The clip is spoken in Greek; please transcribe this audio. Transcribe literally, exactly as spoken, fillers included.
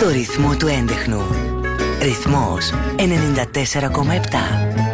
στο ρυθμό του έντεχνου. Ρυθμός ενενήντα τέσσερα κόμμα επτά.